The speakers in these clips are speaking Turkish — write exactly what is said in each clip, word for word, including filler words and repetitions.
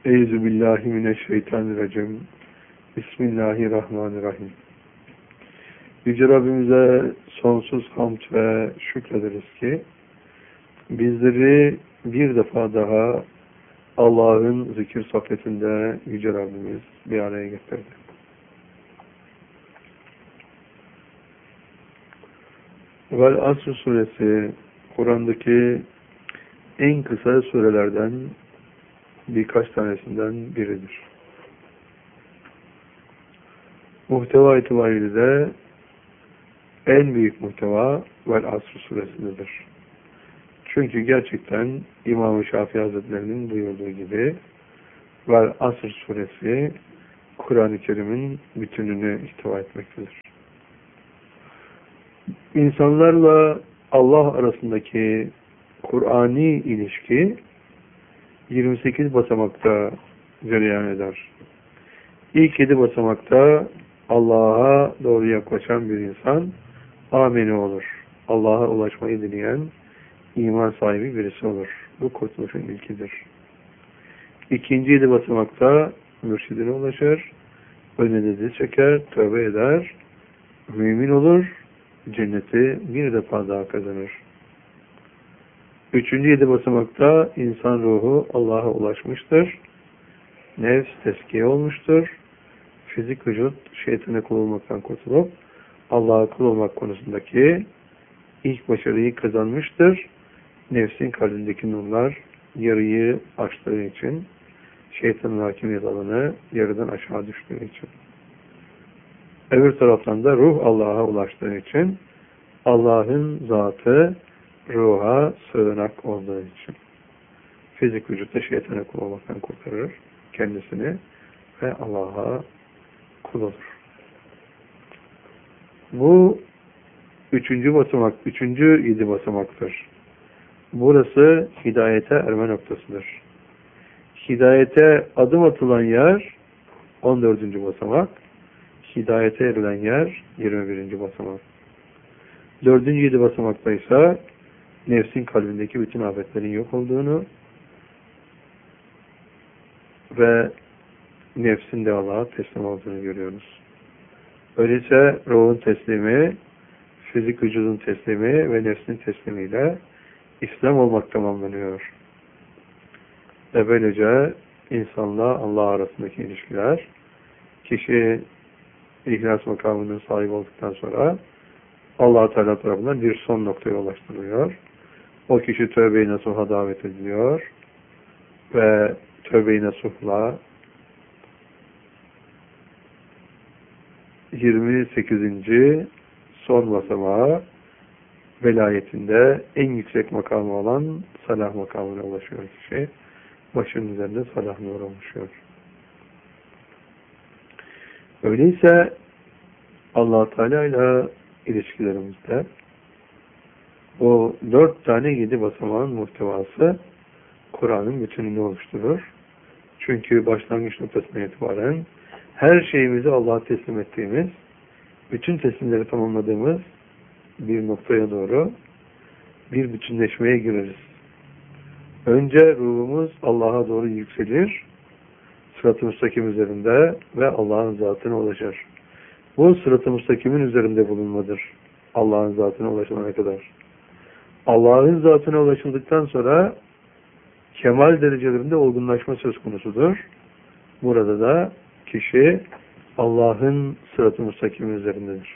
Eyzu billahi mineşşeytanirracim. Bismillahirrahmanirrahim. Yüce Rabbimize sonsuz hamd ve şükrederiz ki bizleri bir defa daha Allah'ın zikir sohbetinde Yüce Rabbimiz bir araya getirdi. Vel Asr suresi Kur'an'daki en kısa surelerden birkaç tanesinden biridir. Muhteva itibariyle de en büyük muhteva Vel Asr suresindedir. Çünkü gerçekten İmam-ı Şafii Hazretleri'nin buyurduğu gibi Vel Asr suresi Kur'an-ı Kerim'in bütününü ihtiva etmektedir. İnsanlarla Allah arasındaki Kur'ani ilişki yirmi sekiz basamakta cereyan eder. İlk yedi basamakta Allah'a doğru yaklaşan bir insan ameni olur. Allah'a ulaşmayı dileyen iman sahibi birisi olur. Bu kurtuluşun ilkidir. İkinci yedi basamakta mürşidine ulaşır, önüne diz çeker, tövbe eder, mümin olur, cenneti bir defa daha kazanır. Üçüncü yedi basamakta insan ruhu Allah'a ulaşmıştır. Nefs teskiye olmuştur. Fizik vücut şeytana kul olmaktan kurtulup Allah'a kul olmak konusundaki ilk başarıyı kazanmıştır. Nefsin kalbindeki nurlar yarıyı aştığı için, şeytanın hakimiyet alanı yarıdan aşağı düştüğü için. Öbür taraftan da ruh Allah'a ulaştığı için, Allah'ın zatı ruha sığınak olduğu için. Fizik vücutta şeytana kul olmaktan kurtarır kendisini ve Allah'a kul olur. Bu üçüncü basamak, üçüncü yedi basamaktır. Burası hidayete erme noktasıdır. Hidayete adım atılan yer on dördüncü basamak, hidayete erilen yer yirmi birinci basamak. Dördüncü yedi basamakta ise nefsin kalbindeki bütün afetlerin yok olduğunu ve nefsin de Allah'a teslim olduğunu görüyoruz. Öyleyse ruhun teslimi, fizik vücudun teslimi ve nefsin teslimiyle İslam olmak tamamlanıyor. Ve böylece insanla Allah arasındaki ilişkiler, kişi ihlas makamının sahibi olduktan sonra Allah-u Teala tarafından bir son noktaya ulaştırılıyor. O kişi tövbe-i nasuha davet ediliyor ve tövbe-i nasuhla yirmi sekizinci son basamağı velayetinde en yüksek makamı olan salah makamına ulaşıyor kişi. Başının üzerinde salah nuru oluşuyor. Öyleyse Allah Teala ile ilişkilerimizde o dört tane yedi basamağın muhtevası Kur'an'ın bütününü oluşturur. Çünkü başlangıç noktasına itibaren her şeyimizi Allah'a teslim ettiğimiz, bütün teslimleri tamamladığımız bir noktaya doğru bir bütünleşmeye gireriz. Önce ruhumuz Allah'a doğru yükselir, sırat-ı müstakim üzerinde ve Allah'ın zatına ulaşır. Bu sırat-ı müstakimin üzerinde bulunmadır. Allah'ın zatına ulaşana kadar. Allah'ın zatına ulaşıldıktan sonra kemal derecelerinde olgunlaşma söz konusudur. Burada da kişi Allah'ın sırat-ı müstakim üzerindedir.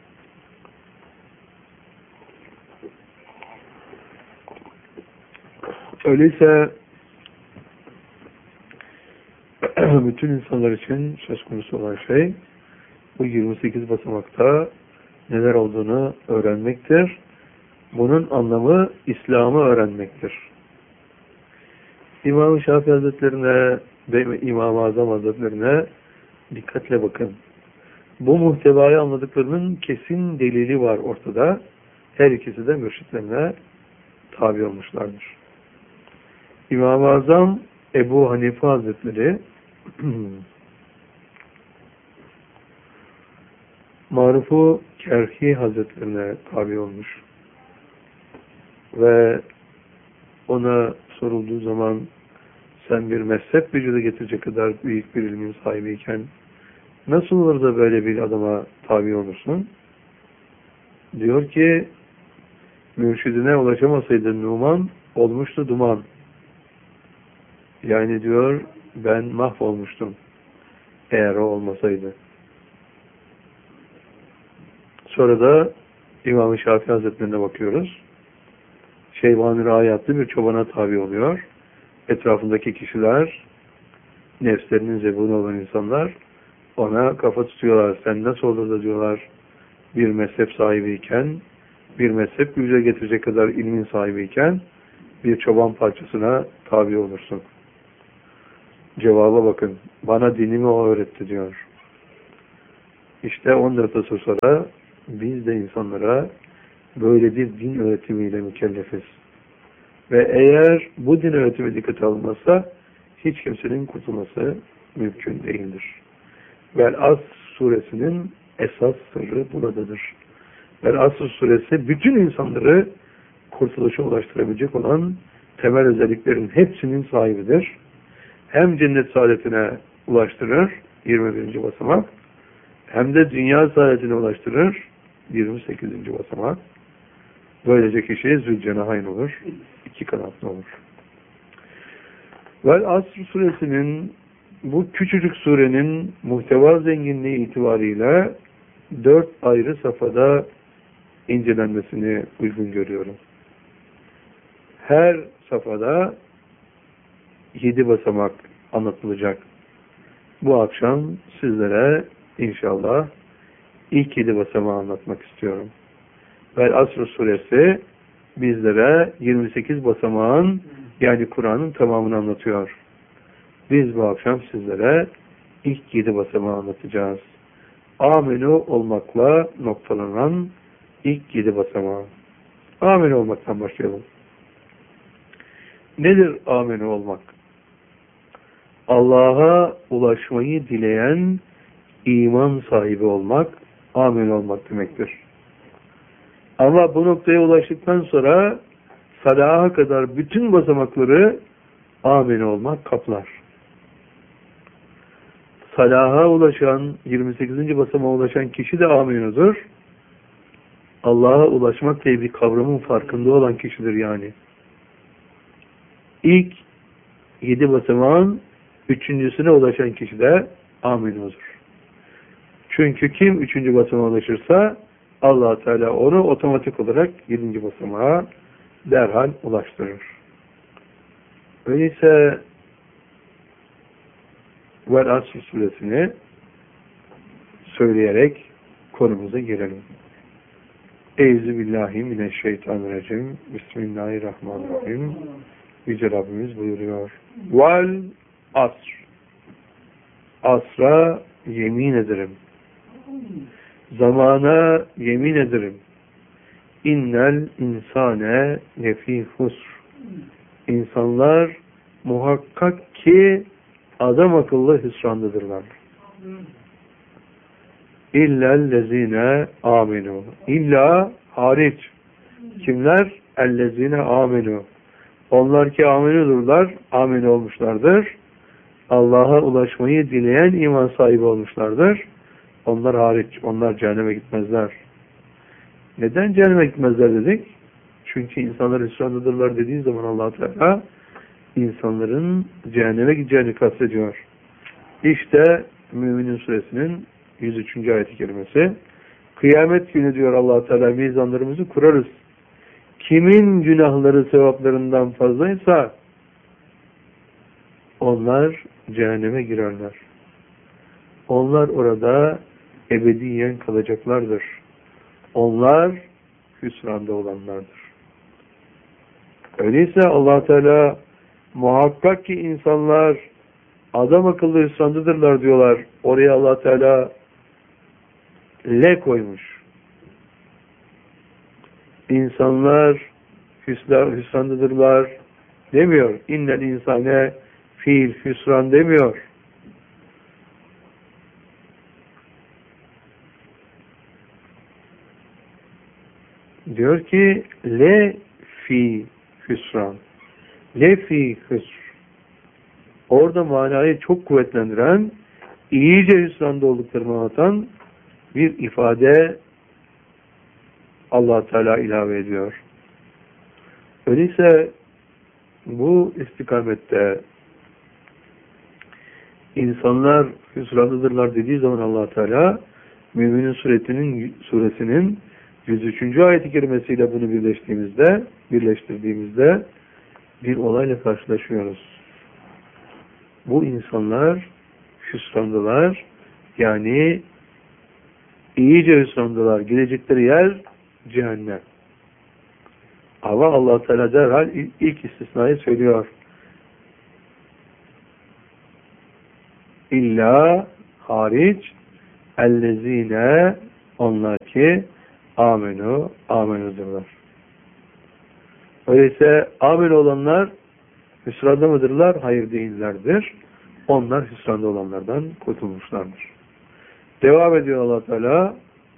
Öyleyse bütün insanlar için söz konusu olan şey bu yirmi sekiz basamakta neler olduğunu öğrenmektir. Bunun anlamı İslam'ı öğrenmektir. İmam-ı Şafii Hazretlerine ve İmam-ı Azam Hazretlerine dikkatle bakın. Bu muhtevayı anladıklarının kesin delili var ortada. Her ikisi de mürşitlerine tabi olmuşlardır. İmam-ı Azam Ebu Hanife Hazretleri Maruf-u Kerhi Hazretlerine tabi olmuş. Ve ona sorulduğu zaman sen bir mezhep vücuda getirecek kadar büyük bir ilmin sahibiyken nasıl olur da böyle bir adama tabi olursun? Diyor ki mürşidine ulaşamasaydı Numan olmuştu duman. Yani diyor ben mahvolmuştum eğer o olmasaydı. Sonra da İmam-ı Şafii Hazretlerine bakıyoruz. Şeyban-ı Râyatlı bir çobana tabi oluyor. Etrafındaki kişiler, nefslerinin zebunu olan insanlar ona kafa tutuyorlar. Sen nasıl olur da diyorlar bir mezhep sahibiyken, bir mezhep yüze getirecek kadar ilmin sahibiyken bir çoban parçasına tabi olursun. Cevaba bakın. Bana dinimi o öğretti diyor. İşte on dört asır sonra biz de insanlara böyle bir din öğretimiyle mükellefiz. Ve eğer bu din öğretimi dikkate alınmazsa hiç kimsenin kurtulması mümkün değildir. Vel-Asr suresinin esas sırrı buradadır. Vel-Asr suresi bütün insanları kurtuluşa ulaştırabilecek olan temel özelliklerin hepsinin sahibidir. Hem cennet saadetine ulaştırır, yirmi birinci basamak, hem de dünya saadetine ulaştırır, yirmi sekizinci basamak. Böylece kişi Zülcenahayn olur, iki kanatlı olur. Vel-Asr suresinin, bu küçücük surenin muhteva zenginliği itibariyle dört ayrı safhada incelenmesini uygun görüyorum. Her safhada yedi basamak anlatılacak. Bu akşam sizlere inşallah ilk yedi basamağı anlatmak istiyorum. Vel-Asr suresi bizlere yirmi sekiz basamağın, yani Kur'an'ın tamamını anlatıyor. Biz bu akşam sizlere ilk yedi basamağı anlatacağız. Amenu olmakla noktalanan ilk yedi basamağı. Amenu olmaktan başlayalım. Nedir amenu olmak? Allah'a ulaşmayı dileyen iman sahibi olmak, amenu olmak demektir. Ama bu noktaya ulaştıktan sonra salaha kadar bütün basamakları amenu olmak kaplar. Salaha ulaşan, yirmi sekizinci basamağa ulaşan kişi de amenudur. Allah'a ulaşmak diye bir kavramın farkında olan kişidir yani. İlk yedi basamağın üçüncüsüne ulaşan kişi de amenudur. Çünkü kim üçüncü basamağa ulaşırsa Allah Teala onu otomatik olarak yedinci basamağa derhal ulaştırır. Öyleyse Vel-Asr suresini söyleyerek konumuza girelim. Euzubillahimineşşeytanirracim. Bismillahirrahmanirrahim. Yüce Rabbimiz buyuruyor. Vel-Asr. Asra yemin ederim. Zamana yemin ederim. İnnel insane lefî husr. İnsanlar muhakkak ki adam akıllı hüsrandadırlar. İllellezine amenu. İlla hariç. Kimler? Ellezine amenu. Onlar ki amenudurlar, amin olmuşlardır. Allah'a ulaşmayı dileyen iman sahibi olmuşlardır. Onlar hariç. Onlar cehenneme gitmezler. Neden cehenneme gitmezler dedik? Çünkü insanlar hüsrandadırlar dediği zaman Allah Teala insanların cehenneme gideceğini kastediyor. İşte Müminin suresinin yüz üçüncü ayet-i kerimesi. Kıyamet günü diyor Allah Teala mizanlarımızı kurarız. Kimin günahları sevaplarından fazlaysa onlar cehenneme girerler. Onlar orada ebediyen kalacaklardır. Onlar hüsranda olanlardır. Öyleyse Allah Teala muhakkak ki insanlar adam akıllı hüsrandadırlar diyorlar. Oraya Allah Teala le koymuş. İnsanlar hüsrandadırlar demiyor. İnnel insane fiil hüsran demiyor. Diyor ki le fi hüsran. Le fi hüsr. orada manayı çok kuvvetlendiren, iyice hüsranda olduklarını anlatan bir ifade Allah Teala ilave ediyor. Öyleyse bu istikamette insanlar hüsrandadırlar dediği zaman Allah Teala Müminin suresinin suresinin yüz üçüncü ayet-i kerimesiyle bunu birleştiğimizde, birleştirdiğimizde bir olayla karşılaşıyoruz. Bu insanlar hüsrandılar, yani iyice hüsrandılar. Gidecekleri yer cehennem. Ama Allah Teala derhal ilk istisnayı söylüyor. İlla hariç ellezine, onlar ki amenu, amenudurlar. Öyleyse amen olanlar hüsranda mıdırlar? Hayır değillerdir. Onlar hüsranda olanlardan kurtulmuşlardır. Devam ediyor Allah Teala.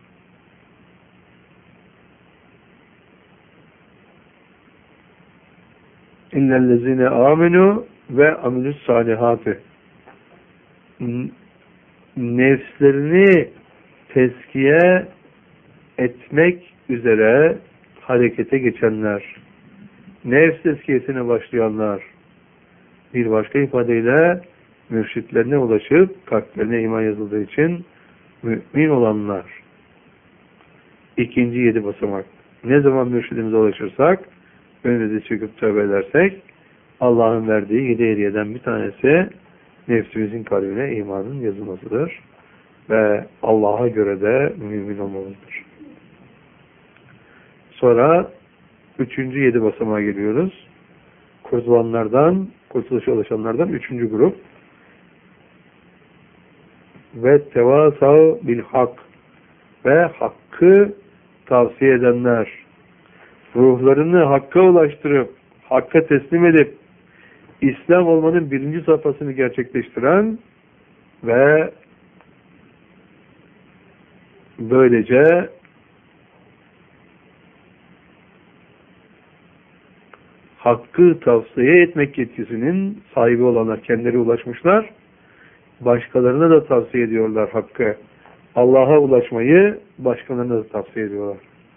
İnnellezine amenu ve amilus salihati. Nefslerini tezkiye etmek üzere harekete geçenler, nefs tezkiyesine başlayanlar, bir başka ifadeyle mürşitlerine ulaşıp kalplerine iman yazıldığı için mümin olanlar. İkinci yedi basamak. Ne zaman mürşidimize ulaşırsak, önümüze çıkıp tövbe edersek, Allah'ın verdiği yedi hediyeden bir tanesi nefsimizin kalbine imanın yazılmasıdır. Ve Allah'a göre de mümin olmamızdır. Sonra üçüncü yedi basamağa geliyoruz. Kurtulanlardan, kurtuluşa ulaşanlardan üçüncü grup. Ve tevasav bil hak, ve hakkı tavsiye edenler, ruhlarını hakka ulaştırıp, hakka teslim edip, İslam olmanın birinci safhasını gerçekleştiren ve böylece hakkı tavsiye etmek yetkisinin sahibi olanlar kendileri ulaşmışlar. Başkalarına da tavsiye ediyorlar hakkı. Allah'a ulaşmayı başkalarına da tavsiye ediyorlar.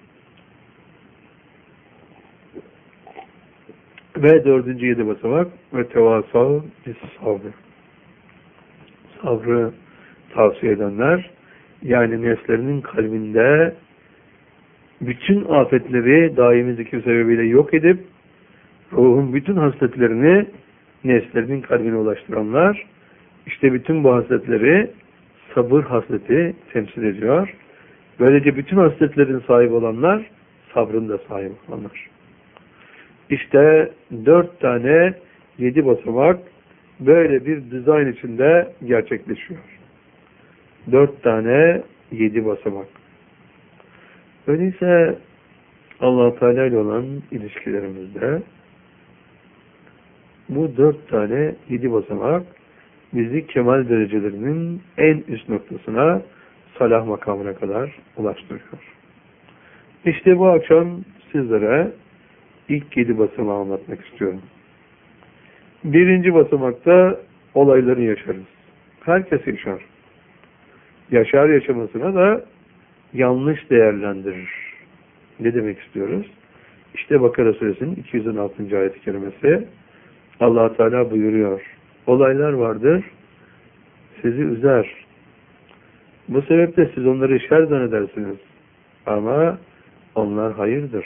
Ve dördüncü yedi basamak ve tevasav bis sabrı. Sabrı tavsiye edenler, yani nefslerinin kalbinde bütün afetleri daimi zikir sebebiyle yok edip ruhun bütün hasletlerini nefslerinin kalbine ulaştıranlar, işte bütün bu hasletleri sabır hasleti temsil ediyor. Böylece bütün hasletlerin sahibi olanlar sabrın da sahibi olanlar. İşte dört tane yedi basamak böyle bir dizayn içinde gerçekleşiyor. Dört tane yedi basamak. Öyleyse Allah Teala ile olan ilişkilerimizde bu dört tane yedi basamak bizi kemal derecelerinin en üst noktasına, salah makamına kadar ulaştırıyor. İşte bu akşam sizlere ilk yedi basamağı anlatmak istiyorum. Birinci basamakta olayları yaşarız. Herkes yaşar. Yaşar yaşamasına da yanlış değerlendirir. Ne demek istiyoruz? İşte Bakara Suresinin iki yüz on altıncı ayet-i kerimesi. Allah Teala buyuruyor. Olaylar vardır, sizi üzer. Bu sebeple siz onları şer zannedersiniz. Ama onlar hayırdır.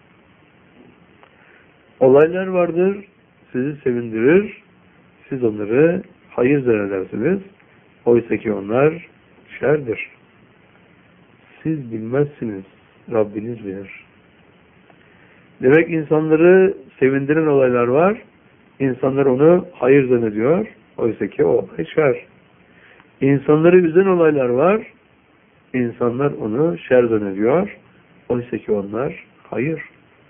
Olaylar vardır, sizi sevindirir. Siz onları hayır zannedersiniz. Oysa ki onlar şerdir. Siz bilmezsiniz. Rabbiniz bilir. Demek insanları sevindiren olaylar var. İnsanlar onu hayır zannediyor. Oysa ki o olay şer. İnsanları üzen olaylar var. İnsanlar onu şer zannediyor. Oysa ki onlar hayır.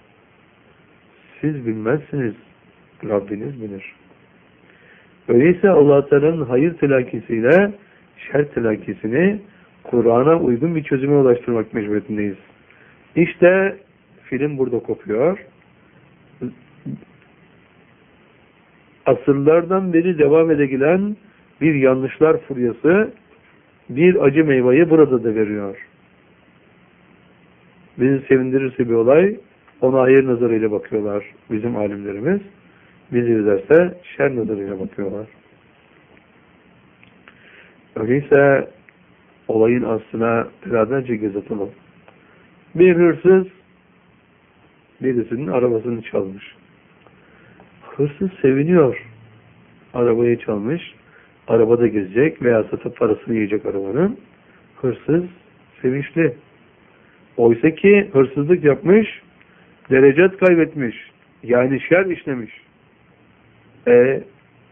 Siz bilmezsiniz. Rabbiniz bilir. Öyleyse Allah Teala'nın hayır telakkisiyle şer telakkisini Kur'an'a uygun bir çözüme ulaştırmak mecburiyetindeyiz. İşte film burada kopuyor. asırlardan beri devam edebilen bir yanlışlar furyası bir acı meyveyi burada da veriyor. Bizi sevindirirse bir olay, ona hayır nazarıyla bakıyorlar bizim alimlerimiz. Bizi üzerse şer nazarıyla bakıyorlar. Öyleyse olayın aslına beraberce göz atalım. Bir hırsız birisinin arabasını çalmış. Hırsız seviniyor. Arabayı çalmış. Arabada gezecek veya satıp parasını yiyecek arabanın. Hırsız sevinçli. Oysa ki hırsızlık yapmış, derecat kaybetmiş. Yani şer işlemiş. E,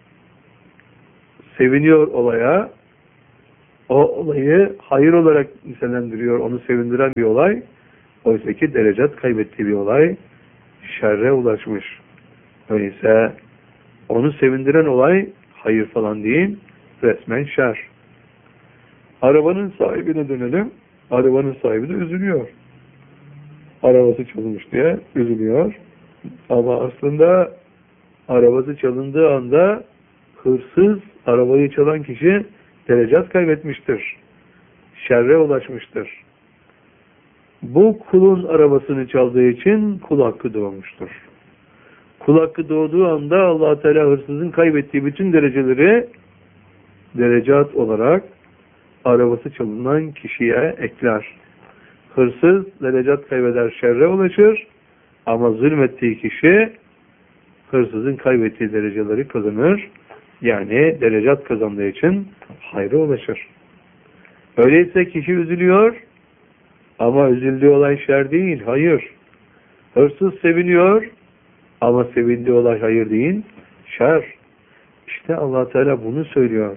seviniyor olaya. O olayı hayır olarak nitelendiriyor. Onu sevindiren bir olay. Oysa ki derecat kaybettiği bir olay. Şerre ulaşmış. Öyleyse onu sevindiren olay hayır falan değil. Resmen şer. Arabanın sahibine dönelim. Arabanın sahibi de üzülüyor. Arabası çalınmış diye üzülüyor. Ama aslında arabası çalındığı anda hırsız, arabayı çalan kişi derecat kaybetmiştir. Şerre ulaşmıştır. Bu kulun arabasını çaldığı için kul hakkı doğmuştur. Kul hakkı doğduğu anda Allah Teala hırsızın kaybettiği bütün dereceleri derecat olarak arabası çalınan kişiye ekler. Hırsız derecat kaybeder, şerre ulaşır ama zulmettiği kişi hırsızın kaybettiği dereceleri kazanır. Yani derecat kazandığı için hayra ulaşır. Öyleyse kişi üzülüyor ama üzüldüğü olay şer değil, hayır. Hırsız seviniyor ama sevindiği olay hayır değil, şer. İşte Allah Teala bunu söylüyor.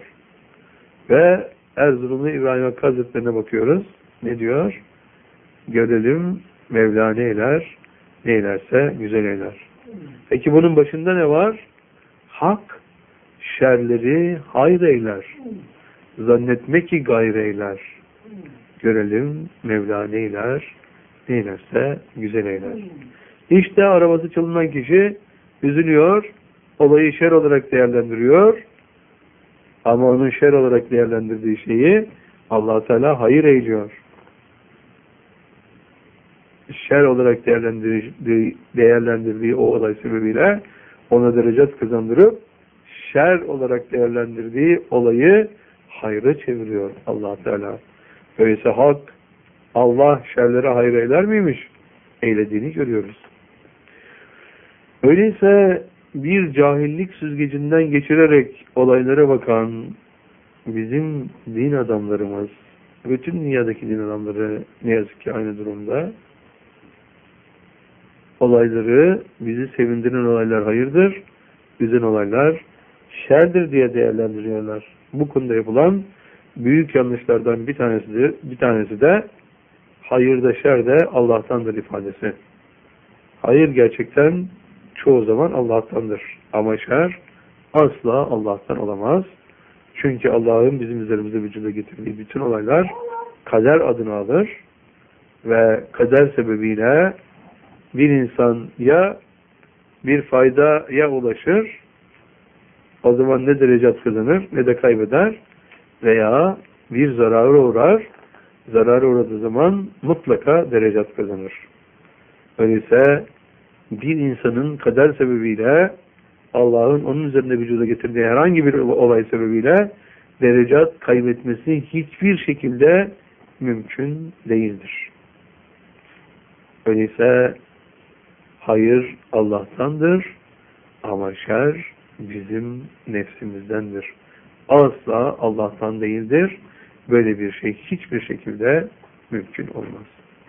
Ve Erzurumlu İbrahim Hakkı Hazretlerine bakıyoruz. Ne diyor? Görelim Mevla ne eyler, ne eylerse güzel eyler. Peki bunun başında ne var? Hak şerleri hayır eyler. Zannetme ki gayr eyler. Görelim Mevla ne eyler, ne eylerse güzel eyler. İşte arabası çalınan kişi üzülüyor, olayı şer olarak değerlendiriyor. Ama onun şer olarak değerlendirdiği şeyi Allah Teala hayır eyliyor. Şer olarak değerlendirdiği, değerlendirdiği o olay sebebiyle ona derecat kazandırıp şer olarak değerlendirdiği olayı hayra çeviriyor Allah Teala. Öyleyse hak Allah şerlere hayır eyler miymiş? Eylediğini görüyoruz. Öyleyse bir cahillik süzgecinden geçirerek olaylara bakan bizim din adamlarımız, bütün dünyadaki din adamları ne yazık ki aynı durumda. Olayları, bizi sevindiren olaylar hayırdır, üzen olaylar şerdir diye değerlendiriyorlar. Bu konuda yapılan büyük yanlışlardan bir tanesi de, bir tanesi de hayır da şer de Allah'tandır ifadesi. Hayır gerçekten çoğu zaman Allah'tandır. Ama şer asla Allah'tan olamaz. Çünkü Allah'ın bizim üzerimizde vücuda getirdiği bütün olaylar kader adını alır ve kader sebebiyle bir insan ya bir faydaya ulaşır, o zaman ne derecat kazanır ne de kaybeder, veya bir zarara uğrar, zarara uğradığı zaman mutlaka derecat kazanır. Öyleyse bir insanın kader sebebiyle Allah'ın onun üzerinde vücuda getirdiği herhangi bir olay sebebiyle derecat kaybetmesi hiçbir şekilde mümkün değildir. Öyleyse hayır Allah'tandır ama şer bizim nefsimizdendir. Asla Allah'tan değildir. Böyle bir şey hiçbir şekilde mümkün olmaz.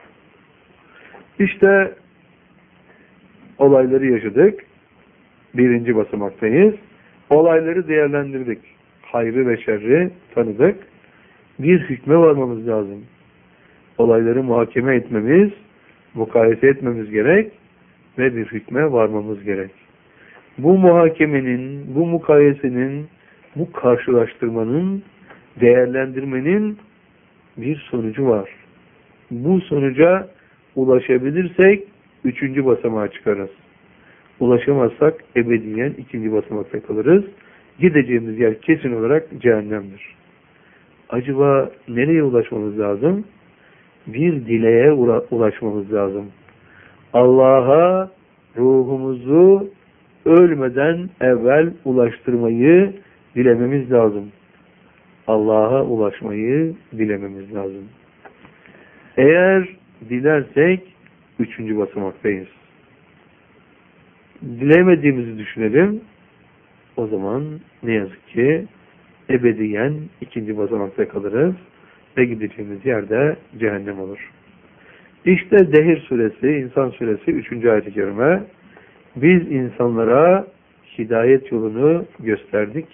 İşte olayları yaşadık. Birinci basamaktayız. Olayları değerlendirdik. Hayrı ve şerri tanıdık. Bir hükme varmamız lazım. Olayları muhakeme etmemiz, mukayese etmemiz gerek ve bir hükme varmamız gerek. Bu muhakemenin, bu mukayesenin, bu karşılaştırmanın, değerlendirmenin bir sonucu var. Bu sonuca ulaşabilirsek üçüncü basamağa çıkarız. Ulaşamazsak ebediyen ikinci basamakta kalırız. Gideceğimiz yer kesin olarak cehennemdir. Acaba nereye ulaşmamız lazım? Bir dileğe ulaşmamız lazım. Allah'a ruhumuzu ölmeden evvel ulaştırmayı dilememiz lazım. Allah'a ulaşmayı dilememiz lazım. Eğer dilersek üçüncü basamaktayız. Dilemediğimizi düşünelim. O zaman ne yazık ki ebediyen ikinci basamakta kalırız ve gideceğimiz yerde cehennem olur. İşte Dehir suresi, İnsan suresi üçüncü ayet-i kerime. Biz insanlara hidayet yolunu gösterdik.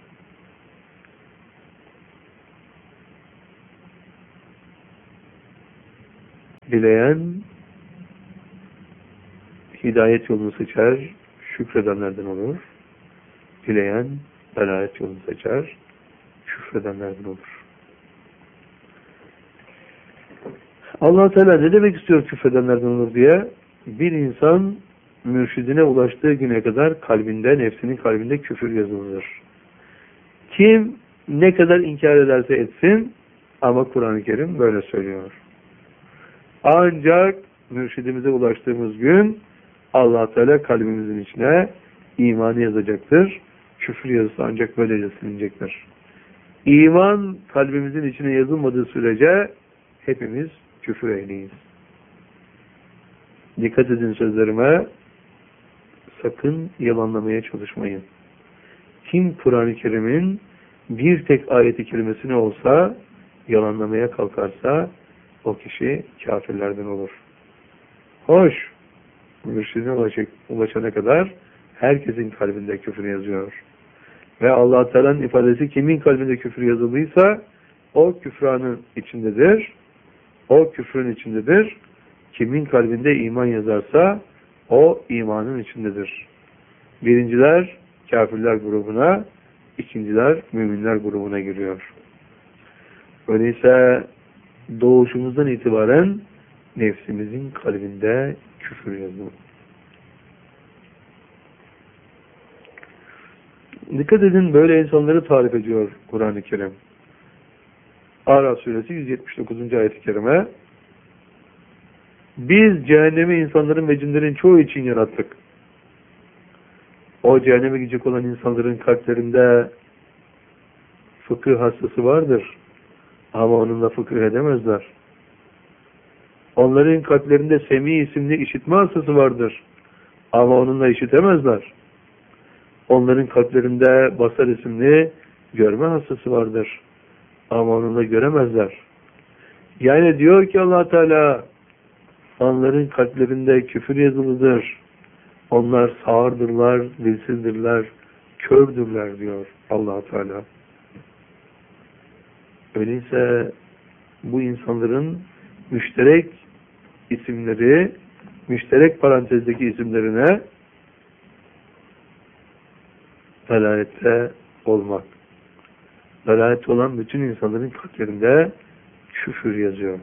Dileyen hidayet yolunu seçer, şükredenlerden olur. Dileyen dalalet yolunu seçer, küfredenlerden olur. Allah Teala ne demek istiyor küfredenlerden olur diye? Bir insan mürşidine ulaştığı güne kadar kalbinde, nefsinin kalbinde küfür yazılır. Kim ne kadar inkar ederse etsin, ama Kur'an-ı Kerim böyle söylüyor. Ancak mürşidimize ulaştığımız gün Allah Teala kalbimizin içine imanı yazacaktır. Küfür yazısı ancak böylece silinecektir. İman kalbimizin içine yazılmadığı sürece hepimiz küfür ehliyiz. Dikkat edin sözlerime. Sakın yalanlamaya çalışmayın. Kim Kur'an-ı Kerim'in bir tek ayeti kerimesine olsa yalanlamaya kalkarsa o kişi kafirlerden olur. Hoş, mürşidine ulaşana kadar herkesin kalbinde küfür yazıyor. Ve Allah Teala'nın ifadesi kimin kalbinde küfür yazıldıysa o küfranın içindedir. O küfrün içindedir. Kimin kalbinde iman yazarsa o imanın içindedir. Birinciler kafirler grubuna, ikinciler müminler grubuna giriyor. Öyleyse doğuşumuzdan itibaren nefsimizin kalbinde küfür yazıyor. Dikkat edin, böyle insanları tarif ediyor Kur'an-ı Kerim. Araf suresi yüz yetmiş dokuzuncu ayet-i kerime. Biz cehennemi insanların ve cinlerin çoğu için yarattık. O cehenneme gidecek olan insanların kalplerinde fıkıh hastası vardır. Ama onunla fıkıh edemezler. Onların kalplerinde Semi isimli işitme hastası vardır. Ama onunla işitemezler. Onların kalplerinde Basar isimli görme hastası vardır. Ama onunla göremezler. Yani diyor ki Allah Teala, onların kalplerinde küfür yazılıdır. Onlar sağırdırlar, dilsizdirler, kördürler diyor Allah Teala. Öyleyse bu insanların müşterek isimleri, müşterek parantezdeki isimlerine dalalette olmak. Dalalet olan bütün insanların kalplerinde küfür yazıyor.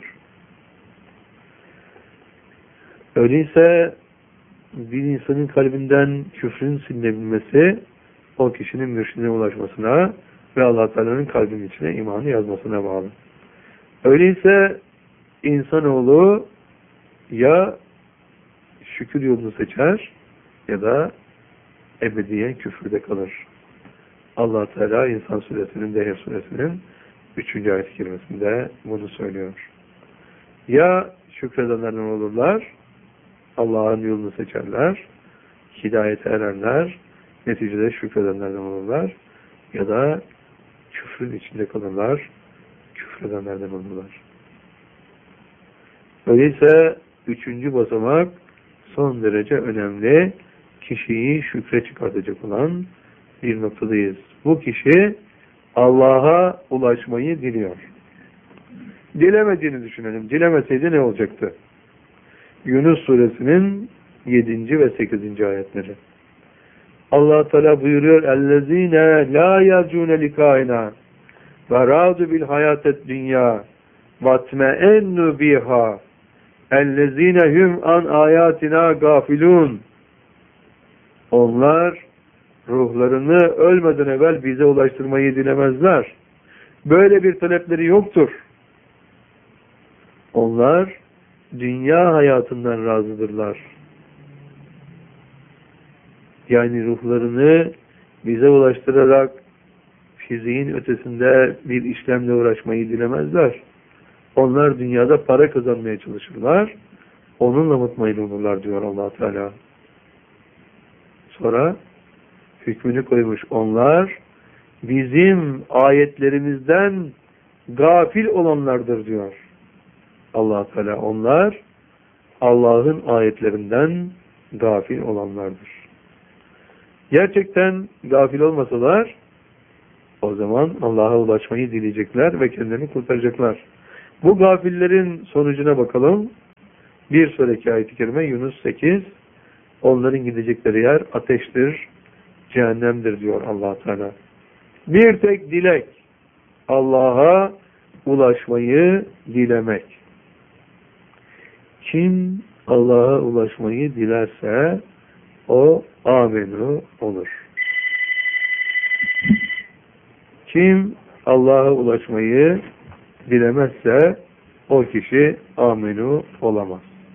Öyleyse bir insanın kalbinden küfrün silinebilmesi o kişinin mürşidine ulaşmasına ve Allah Teala'nın kalbinin içine imanı yazmasına bağlı. Öyleyse insanoğlu ya şükür yolunu seçer ya da ebediyen küfürde kalır. Allah Teala İnsan suresinin, Dehir suresinin üçüncü ayet-i kerimesinde bunu söylüyor. Ya şükredenlerden olurlar, Allah'ın yolunu seçerler, hidayete ererler, neticede şükredenlerden olurlar, ya da küfrün içinde kalırlar, küfredenlerden olurlar. Öyleyse üçüncü basamak son derece önemli, kişiyi şükre çıkartacak olan bir noktadayız. Bu kişi Allah'a ulaşmayı diliyor. Dilemediğini düşünelim. Dilemeseydi ne olacaktı? Yunus suresinin yedinci ve sekizinci ayetleri. Allah Teala buyuruyor: "Ellezine la yercune likaina ve radu bil hayatet dünya vatmeennu biha ellezine hum an ayatina gafilun." Onlar ruhlarını ölmeden evvel bize ulaştırmayı dilemezler. Böyle bir talepleri yoktur. Onlar dünya hayatından razıdırlar. Yani ruhlarını bize ulaştırarak fiziğin ötesinde bir işlemle uğraşmayı dilemezler. Onlar dünyada para kazanmaya çalışırlar. Onunla mutmain olurlar diyor Allah Teala. Sonra hükmünü koymuş. Onlar bizim ayetlerimizden gafil olanlardır diyor Allah Teala. Onlar Allah'ın ayetlerinden gafil olanlardır. Gerçekten gafil olmasalar o zaman Allah'a ulaşmayı dileyecekler ve kendilerini kurtaracaklar. Bu gafillerin sonucuna bakalım. Bir sonraki ayet-i kerime Yunus sekiz. Onların gidecekleri yer ateştir, cehennemdir diyor Allah Teala. Bir tek dilek Allah'a ulaşmayı dilemek. Kim Allah'a ulaşmayı dilerse o amenu olur. Kim Allah'a ulaşmayı dilemezse o kişi amenu olamaz.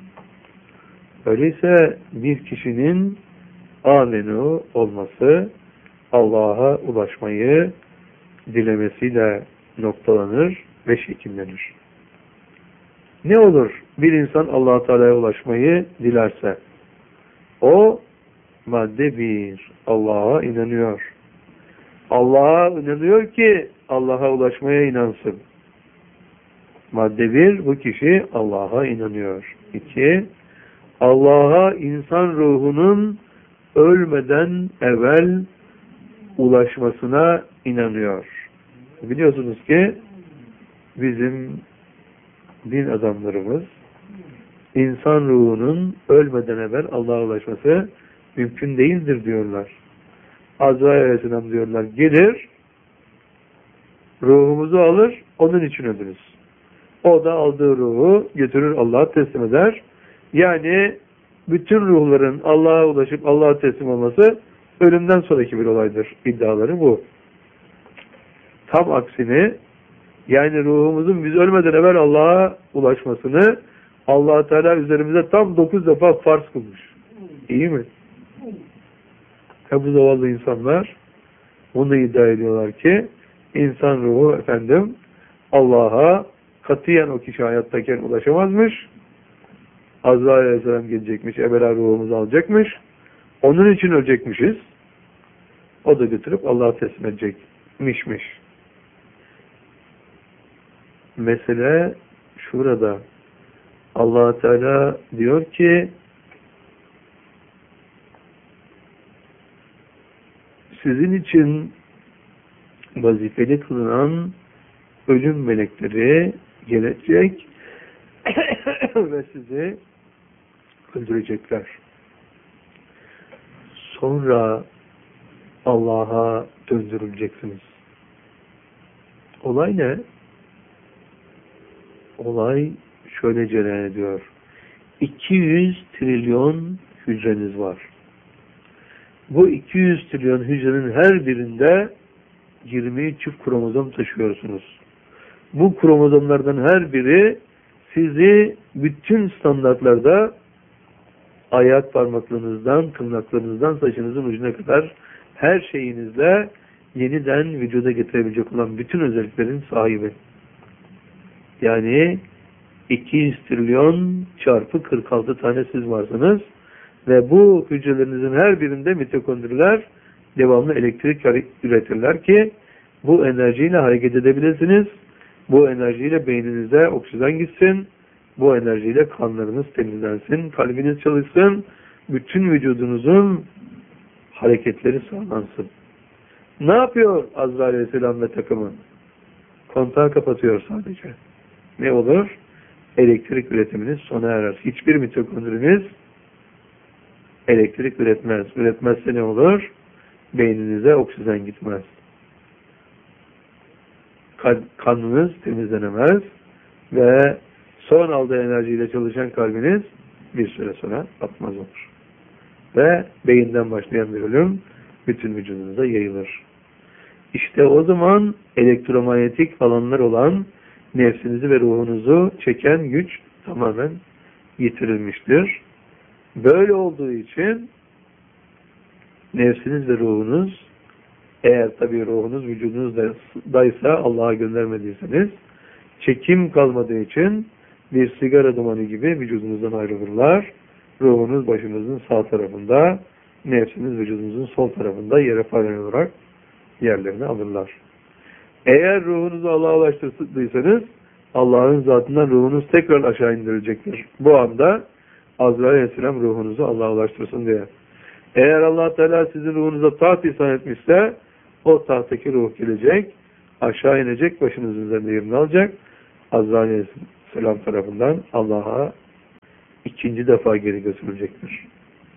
Öyleyse bir kişinin amenu olması Allah'a ulaşmayı dilemesiyle noktalanır ve şekillenir. Ne olur bir insan Allah Teala'ya ulaşmayı dilerse? O madde bir, Allah'a inanıyor. Allah'a inanıyor ki Allah'a ulaşmaya inansın. Madde bir, bu kişi Allah'a inanıyor. İki, Allah'a insan ruhunun ölmeden evvel ulaşmasına inanıyor. Biliyorsunuz ki bizim din adamlarımız insan ruhunun ölmeden evvel Allah'a ulaşması mümkün değildir diyorlar. Azrail Aleyhisselam diyorlar gelir, ruhumuzu alır, onun için ölürüz. O da aldığı ruhu götürür Allah'a teslim eder. Yani bütün ruhların Allah'a ulaşıp Allah'a teslim olması ölümden sonraki bir olaydır. İddiaları bu. Tam aksine yani ruhumuzun biz ölmeden evvel Allah'a ulaşmasını Allah Teala üzerimize tam dokuz defa farz kılmış. İyi mi? Ya bu zavallı insanlar bunu iddia ediyorlar ki insan ruhu efendim Allah'a katiyen o kişi hayattayken ulaşamazmış. Azrail Aleyhisselam gelecekmiş, evvela ruhumuzu alacakmış. Onun için ölecekmişiz. O da götürüp Allah'a teslim edecekmişmiş. Mesele şurada. Allah Teala diyor ki sizin için vazifeli kılınan ölüm melekleri gelecek ve sizi öldürecekler. Sonra Allah'a döndürüleceksiniz. Olay ne? Olay şöyle cereyan ediyor. iki yüz trilyon hücreniz var. Bu iki yüz trilyon hücrenin her birinde yirmi çift kromozom taşıyorsunuz. Bu kromozomlardan her biri sizi bütün standartlarda ayak parmaklarınızdan, tırnaklarınızdan, saçınızın ucuna kadar her şeyinizle yeniden vücuda getirebilecek olan bütün özelliklerin sahibi. Yani iki yüz trilyon çarpı kırk altı tane siz varsınız ve bu hücrelerinizin her birinde mitokondriler devamlı elektrik üretirler ki bu enerjiyle hareket edebilirsiniz. Bu enerjiyle beyninize oksijen gitsin. Bu enerjiyle kanlarınız temizlensin. Kalbiniz çalışsın. Bütün vücudunuzun hareketleri sağlansın. Ne yapıyor Azrail Aleyhisselam ve takımı? Kontağı kapatıyor sadece. Ne olur? Elektrik üretiminiz sona erer. Hiçbir mitokondriniz elektrik üretmez. Üretmezse ne olur? Beyninize oksijen gitmez. Kan, kanınız temizlenemez ve son aldığı enerjiyle çalışan kalbiniz bir süre sonra atmaz olur. ve beyinden başlayan bir ölüm bütün vücudunuza yayılır. İşte o zaman elektromanyetik alanlar olan nefsinizi ve ruhunuzu çeken güç tamamen yitirilmiştir. Böyle olduğu için nefsiniz ve ruhunuz, eğer tabii ruhunuz vücudunuzdaysa Allah'a göndermediyseniz, çekim kalmadığı için bir sigara dumanı gibi vücudunuzdan ayrılırlar. Ruhunuz başınızın sağ tarafında, nefsiniz vücudunuzun sol tarafında yere paralel olarak yerlerini alırlar. Eğer ruhunuzu Allah'a ulaştırdıysanız Allah'ın zatından ruhunuz tekrar aşağı indirilecektir. Bu anda Azrail Aleyhisselam ruhunuzu Allah'a ulaştırsın diye. Eğer Allah Teala sizin ruhunuza taht ihsan etmişse o tahttaki ruh gelecek, aşağı inecek, başınızın üzerinde yerini alacak. Azrail Aleyhisselam tarafından Allah'a ikinci defa geri götürülecektir.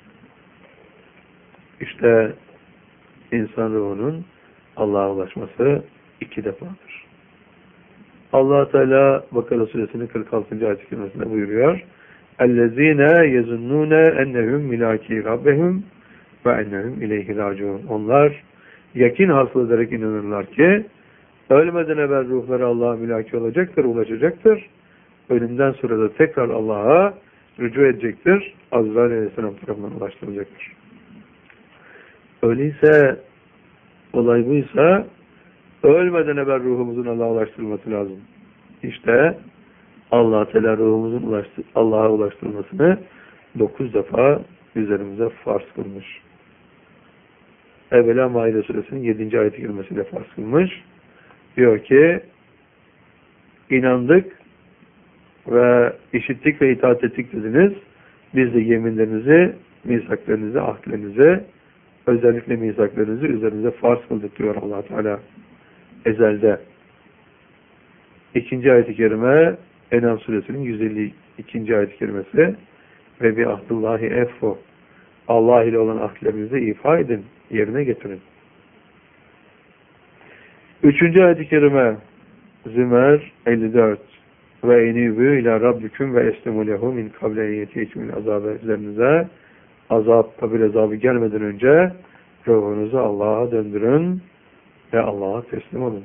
İşte insan ruhunun Allah'a ulaşması iki defadır. Allah Teala Bakara suresinin kırk altıncı ayet-i kerimesinde buyuruyor. اَلَّذ۪ينَ يَزُنُّونَ اَنَّهُمْ مِلَاكِي رَبَّهُمْ وَاَنَّهُمْ اِلَيْهِ رَاجِعُونَ. Onlar yakin hasıl ederek inanırlar ki ölmeden evvel ruhları Allah'a mülaki olacaktır, ulaşacaktır. Ölümden sonra da tekrar Allah'a rücu edecektir. Azrail Aleyhisselam tarafından ulaştırılacaktır. Öyleyse, olay buysa ölmeden evvel ruhumuzun Allah'a ulaştırılması lazım. İşte Allah Teala ruhumuzun ulaştı, Allah'a ulaştırılmasını dokuz defa üzerimize farz kılmış. Evvela Maide suresinin yedinci ayet-i kerimesiyle farz kılmış. Diyor ki, inandık ve işittik ve itaat ettik dediniz. Biz de yeminlerinizi, misaklarınızı, ahdlerinizi, özellikle misaklarınızı üzerinize farz kıldık diyor Allah Teala ezelde. İkinci ayet-i kerime En'am suresinin yüz elli ikinci ayet-i kerimesi ve bi ahdullahi effu. Allah ile olan ahdlerinizi ifa edin, yerine getirin. Üçüncü ayet-i kerime Zümer elli dört ve enibü ila rabbiküm ve eslimu lehu min kable yetiyekümün azabı üzerinize azap, kabir azabı gelmeden önce ruhunuzu Allah'a döndürün ve Allah'a teslim olun.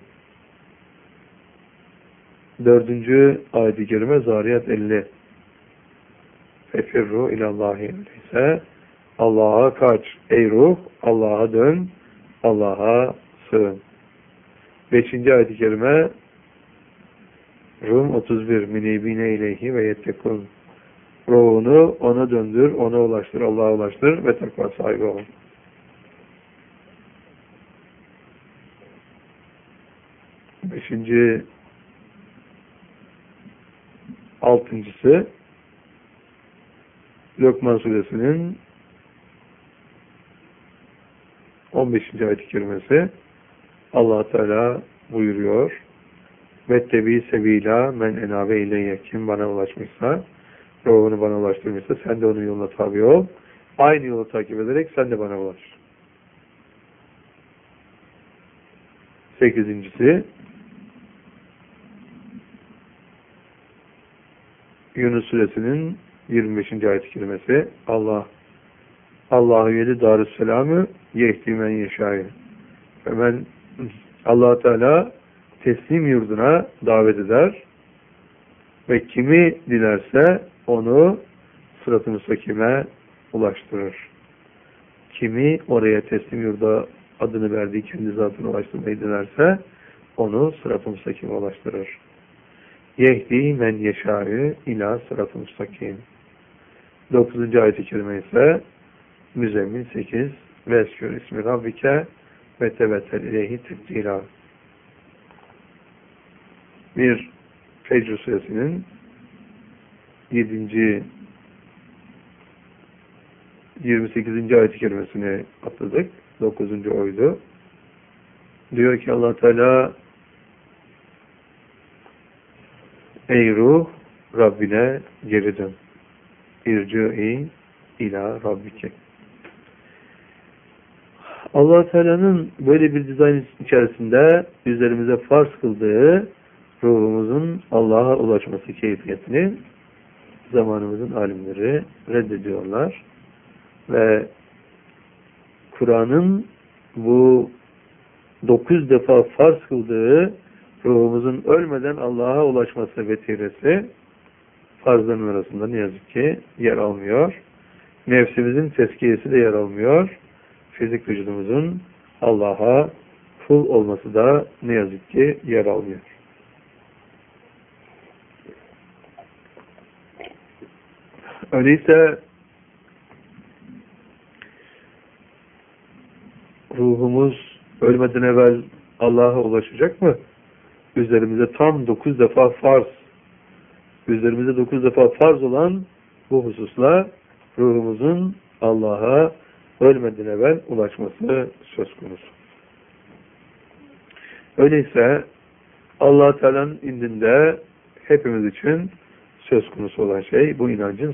Dördüncü ayet-i kerime Zariyat elli Fefirru ilallahi öyleyse Allah'a kaç ey ruh, Allah'a dön, Allah'a sığın. Beşinci ayet-i kerime Rum otuz bir minibine ileyhi ve yettekun. Ruhunu ona döndür, ona ulaştır, Allah'a ulaştır ve takva sahibi olun. Beşinci altıncısı Lokman suresinin on beşinci ayet-i kerimesi Allah Teala buyuruyor. Vettebi sebila men enabe ileyye. Kim bana ulaşmışsa, ruhunu bana ulaştırmışsa sen de onun yoluna tabi ol. Aynı yolu takip ederek sen de bana ulaş. Sekizincisi Yunus suresinin yirmi beşinci ayet-i kerimesi Allah Allahu yedi darüsselamü yehdi men yeşâi. Hemen Allah Teala teslim yurduna davet eder ve kimi dilerse onu sırat-ı müstakime ulaştırır. Kimi oraya teslim yurda adını verdiği kendi zatına ulaştırmayı dilerse onu sırat-ı müstakime ulaştırır. Yehdi men yeşâi ila sırat-ı müstakim. Dokuzuncu ayet-i kerime ise Müzzemmil sekiz Veskür ismi Rabbike ve tebetel ileyhi tebdila. Bir Fecr suresinin yedinci yirmi sekizinci ayet-i kerimesini atladık. dokuzuncu oydu. Diyor ki Allah Teala ey ruh Rabbine geri dön. İrci'i ila Rabbike. Allah Teala'nın böyle bir dizayn içerisinde üzerimize farz kıldığı ruhumuzun Allah'a ulaşması keyfiyetini zamanımızın alimleri reddediyorlar ve Kur'an'ın bu dokuz defa farz kıldığı ruhumuzun ölmeden Allah'a ulaşması vetiresi farzların arasında ne yazık ki yer almıyor. Nefsimizin tezkiyesi de yer almıyor. Fizik vücudumuzun Allah'a kul olması da ne yazık ki yer almıyor. Öyleyse ruhumuz ölmeden evvel Allah'a ulaşacak mı? Üzerimize tam dokuz defa farz, üzerimize dokuz defa farz olan bu hususla ruhumuzun Allah'a ölmeden evvel ulaşması söz konusu. Öyleyse Allah Teala'nın indinde hepimiz için söz konusu olan şey bu inancın